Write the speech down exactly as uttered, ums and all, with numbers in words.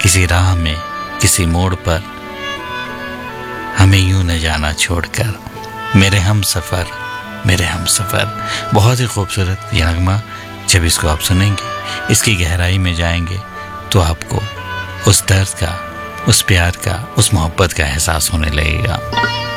किसी राह में, किसी मोड़ पर हमें यूं न जाना छोड़कर, मेरे हम सफ़र, मेरे हम सफ़र। बहुत ही खूबसूरत ये नगमा। जब इसको आप सुनेंगे, इसकी गहराई में जाएंगे, तो आपको उस दर्द का, उस प्यार का, उस मोहब्बत का एहसास होने लगेगा।